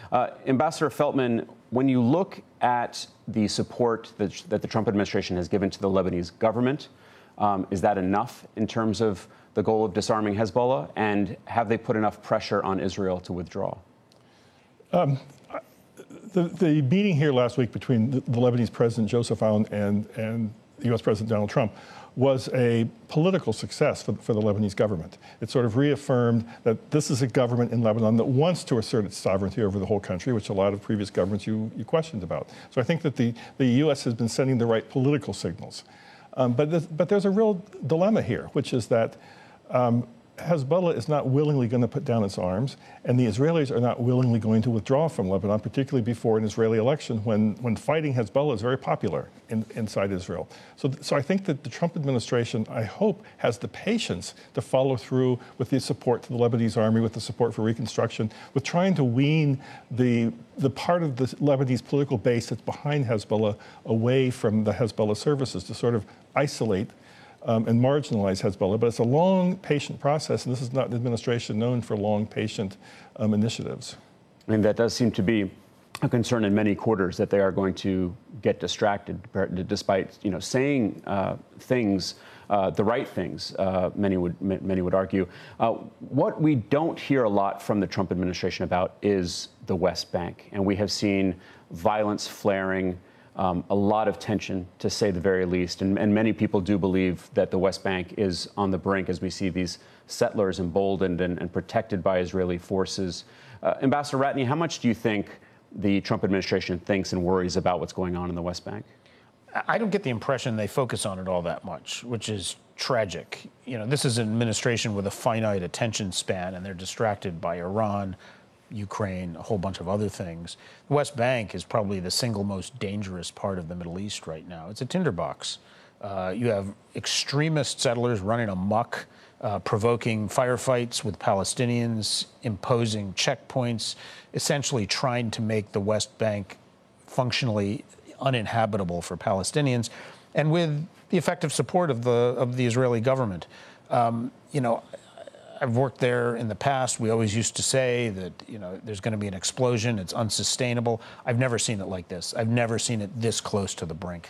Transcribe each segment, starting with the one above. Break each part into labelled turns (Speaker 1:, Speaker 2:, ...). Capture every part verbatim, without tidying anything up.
Speaker 1: Uh, Ambassador Feltman, when you look at the support that, that the Trump administration has given to the Lebanese government, um, is that enough in terms of the goal of disarming Hezbollah? And have they put enough pressure on Israel to withdraw?
Speaker 2: Um, the, the meeting here last week between the, the Lebanese President Joseph Aoun and, and U S President Donald Trump was a political success for, for the Lebanese government. It sort of reaffirmed that this is a government in Lebanon that wants to assert its sovereignty over the whole country, which a lot of previous governments you, you questioned about. So I think that the, the U S has been sending the right political signals. Um, but, th but there's a real dilemma here, which is that um, Hezbollah is not willingly going to put down its arms, and the Israelis are not willingly going to withdraw from Lebanon, particularly before an Israeli election when, when fighting Hezbollah is very popular in, inside Israel. So, so I think that the Trump administration, I hope, has the patience to follow through with the support to the Lebanese army, with the support for reconstruction, with trying to wean the, the part of the Lebanese political base that's behind Hezbollah away from the Hezbollah services to sort of isolate Um, and marginalize Hezbollah. But it's a long, patient process, and this is not an administration known for long, patient um, initiatives.
Speaker 1: I mean, that does seem to be a concern in many quarters, that they are going to get distracted, despite, you know, saying uh, things, uh, the right things, uh, many would many would argue. Uh, what we don't hear a lot from the Trump administration about is the West Bank, and we have seen violence flaring. Um, a lot of tension, to say the very least, and, and many people do believe that the West Bank is on the brink as we see these settlers emboldened and, and protected by Israeli forces. Uh, Ambassador Ratney, how much do you think the Trump administration thinks and worries about what's going on in the West Bank?
Speaker 3: I don't get the impression they focus on it all that much, which is tragic. You know, this is an administration with a finite attention span, and they're distracted by Iran, Ukraine, a whole bunch of other things. The West Bank is probably the single most dangerous part of the Middle East right now. It's a tinderbox. Uh, you have extremist settlers running amok, uh, provoking firefights with Palestinians, imposing checkpoints, essentially trying to make the West Bank functionally uninhabitable for Palestinians, and with the effective support of the, of the Israeli government. Um, you know, I've worked there in the past. We always used to say that, you know, there's going to be an explosion. It's unsustainable. I've never seen it like this. I've never seen it this close to the brink.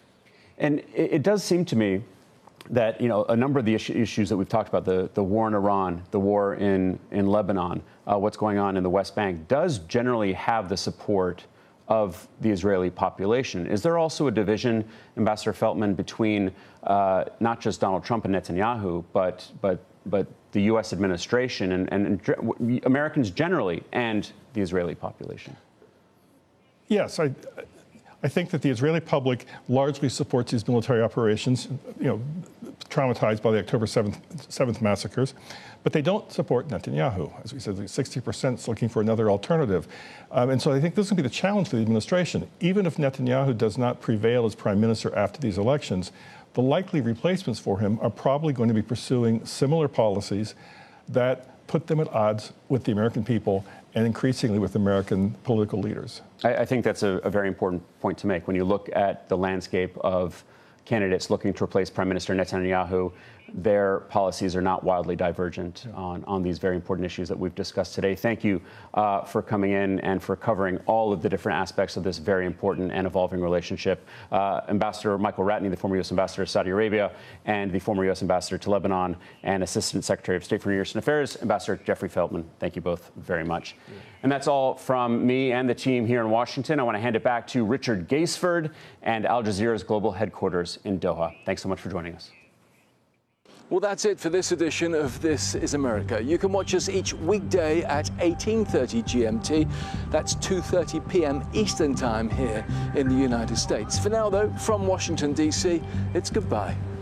Speaker 1: And it, it does seem to me that, you know, a number of the issues that we've talked about, the, the war in Iran, the war in, in Lebanon, uh, what's going on in the West Bank, does generally have the support of the Israeli population. Is there also a division, Ambassador Feltman, between uh, not just Donald Trump and Netanyahu, but, but, but the U S administration and, and, and Americans generally and the Israeli population?
Speaker 2: Yes, I, I think that the Israeli public largely supports these military operations, you know, traumatized by the October seventh massacres, but they don't support Netanyahu. As we said, sixty percent is looking for another alternative. Um, and so I think this is going to be the challenge for the administration. Even if Netanyahu does not prevail as prime minister after these elections, the likely replacements for him are probably going to be pursuing similar policies that put them at odds with the American people and increasingly with American political leaders.
Speaker 1: I, I think that's a, a very important point to make. When you look at the landscape of candidates looking to replace Prime Minister Netanyahu, their policies are not wildly divergent on, on these very important issues that we've discussed today. Thank you uh, for coming in and for covering all of the different aspects of this very important and evolving relationship. Uh, Ambassador Michael Ratney, the former U S Ambassador to Saudi Arabia and the former U S Ambassador to Lebanon and Assistant Secretary of State for Near Eastern Affairs, Ambassador Jeffrey Feltman. Thank you both very much. Yeah. And that's all from me and the team here in Washington. I want to hand it back to Richard Gaisford and Al Jazeera's global headquarters in Doha. Thanks so much for joining us.
Speaker 4: Well, that's it for this edition of This is America. You can watch us each weekday at eighteen thirty G M T. That's two thirty p m Eastern Time here in the United States. For now, though, from Washington, D C, it's goodbye.